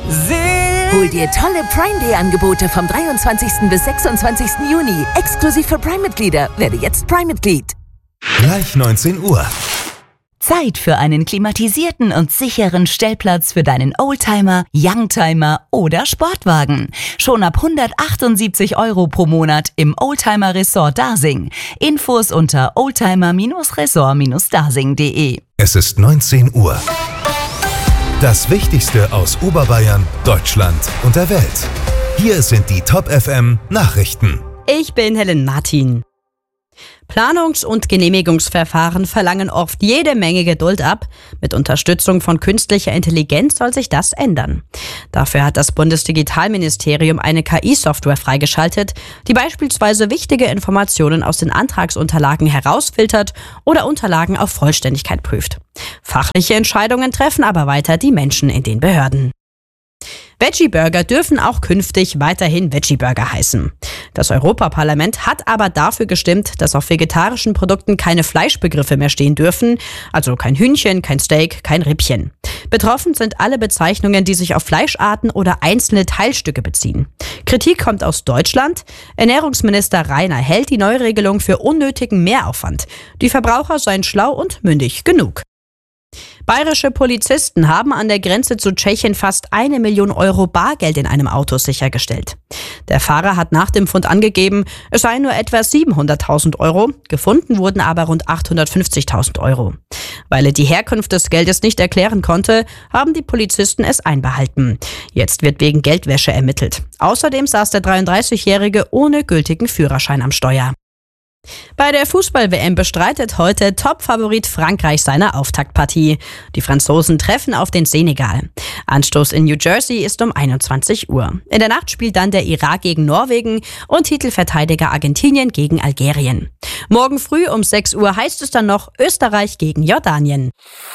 Hol dir tolle Prime Day Angebote vom 23. bis 26. Juni. Exklusiv für Prime-Mitglieder. Werde jetzt Prime-Mitglied. Gleich 19 Uhr. Zeit für einen klimatisierten und sicheren Stellplatz für deinen Oldtimer, Youngtimer oder Sportwagen. Schon ab 178 € pro Monat im Oldtimer Resort Dasing. Infos unter oldtimer-resort-dasing.de. Es ist 19 Uhr. Das Wichtigste aus Oberbayern, Deutschland und der Welt. Hier sind die Top FM Nachrichten. Ich bin Helen Martin. Planungs- und Genehmigungsverfahren verlangen oft jede Menge Geduld ab. Mit Unterstützung von künstlicher Intelligenz soll sich das ändern. Dafür hat das Bundesdigitalministerium eine KI-Software freigeschaltet, die beispielsweise wichtige Informationen aus den Antragsunterlagen herausfiltert oder Unterlagen auf Vollständigkeit prüft. Fachliche Entscheidungen treffen aber weiter die Menschen in den Behörden. Veggie-Burger dürfen auch künftig weiterhin Veggie-Burger heißen. Das Europaparlament hat aber dafür gestimmt, dass auf vegetarischen Produkten keine Fleischbegriffe mehr stehen dürfen, also kein Hühnchen, kein Steak, kein Rippchen. Betroffen sind alle Bezeichnungen, die sich auf Fleischarten oder einzelne Teilstücke beziehen. Kritik kommt aus Deutschland. Ernährungsminister Rainer hält die Neuregelung für unnötigen Mehraufwand. Die Verbraucher seien schlau und mündig genug. Bayerische Polizisten haben an der Grenze zu Tschechien fast 1 Million € Bargeld in einem Auto sichergestellt. Der Fahrer hat nach dem Fund angegeben, es seien nur etwa 700.000 €, gefunden wurden aber rund 850.000 €. Weil er die Herkunft des Geldes nicht erklären konnte, haben die Polizisten es einbehalten. Jetzt wird wegen Geldwäsche ermittelt. Außerdem saß der 33-Jährige ohne gültigen Führerschein am Steuer. Bei der Fußball-WM bestreitet heute Top-Favorit Frankreich seine Auftaktpartie. Die Franzosen treffen auf den Senegal. Anstoß in New Jersey ist um 21 Uhr. In der Nacht spielt dann der Irak gegen Norwegen und Titelverteidiger Argentinien gegen Algerien. Morgen früh um 6 Uhr heißt es dann noch Österreich gegen Jordanien.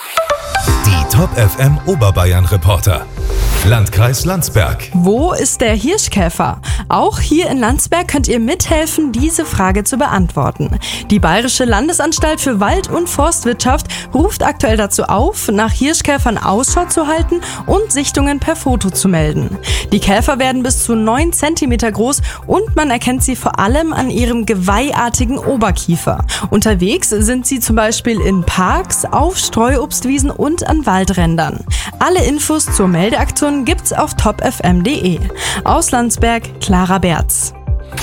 Die Top FM Oberbayern Reporter. Landkreis Landsberg. Wo ist der Hirschkäfer? Auch hier in Landsberg könnt ihr mithelfen, diese Frage zu beantworten. Die Bayerische Landesanstalt für Wald- und Forstwirtschaft ruft aktuell dazu auf, nach Hirschkäfern Ausschau zu halten und Sichtungen per Foto zu melden. Die Käfer werden bis zu 9 cm groß und man erkennt sie vor allem an ihrem geweihartigen Oberkiefer. Unterwegs sind sie zum Beispiel in Parks, auf Streuobstwiesen und an Waldrändern. Alle Infos zur Meldeaktion gibt's auf topfm.de. Aus Landsberg, Clara Berz.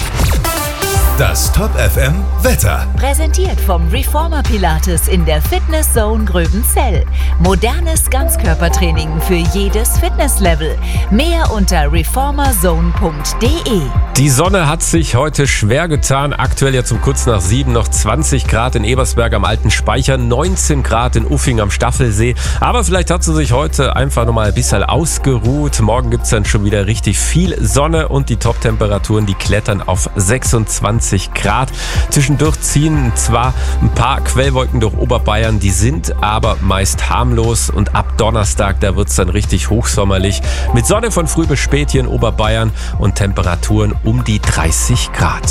Das Top FM Wetter. Präsentiert vom Reformer Pilates in der Fitness Zone Gröbenzell. Modernes Ganzkörpertraining für jedes Fitnesslevel. Mehr unter reformerzone.de. Die Sonne hat sich heute schwer getan. Aktuell jetzt um kurz nach 7 noch 20 Grad in Ebersberg am Alten Speicher, 19 Grad in Uffing am Staffelsee. Aber vielleicht hat sie sich heute einfach nochmal ein bisschen ausgeruht. Morgen gibt es dann schon wieder richtig viel Sonne und die Top-Temperaturen, die klettern auf 26 Grad. Zwischendurch ziehen zwar ein paar Quellwolken durch Oberbayern, die sind aber meist harmlos und ab Donnerstag, da wird es dann richtig hochsommerlich mit Sonne von früh bis spät hier in Oberbayern und Temperaturen um die 30 Grad.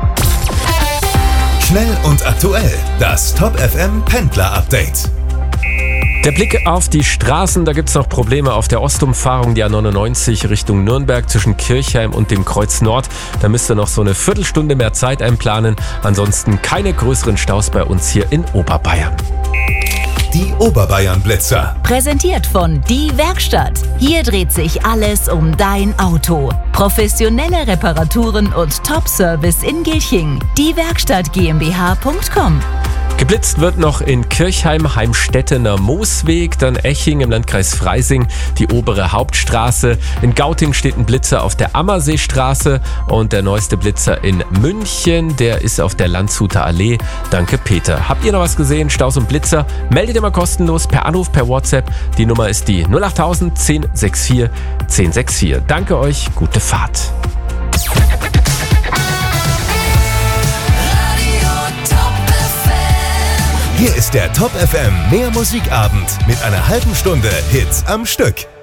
Schnell und aktuell, das Top FM Pendler Update. Der Blick auf die Straßen, da gibt es noch Probleme auf der Ostumfahrung, die A99 Richtung Nürnberg zwischen Kirchheim und dem Kreuz Nord. Da müsst ihr noch so eine Viertelstunde mehr Zeit einplanen. Ansonsten keine größeren Staus bei uns hier in Oberbayern. Die Oberbayern Blitzer. Präsentiert von Die Werkstatt. Hier dreht sich alles um dein Auto. Professionelle Reparaturen und Top-Service in Gilching. Diewerkstatt GmbH.com. Geblitzt wird noch in Kirchheim, Heimstettener Moosweg, dann Eching im Landkreis Freising, die obere Hauptstraße. In Gauting steht ein Blitzer auf der Ammerseestraße und der neueste Blitzer in München, der ist auf der Landshuter Allee. Danke, Peter. Habt ihr noch was gesehen? Staus und Blitzer? Meldet ihr mal kostenlos per Anruf, per WhatsApp. Die Nummer ist die 08000 1064 1064. Danke euch, gute Fahrt. Hier ist der Top FM Mehr Musikabend mit einer halben Stunde Hits am Stück.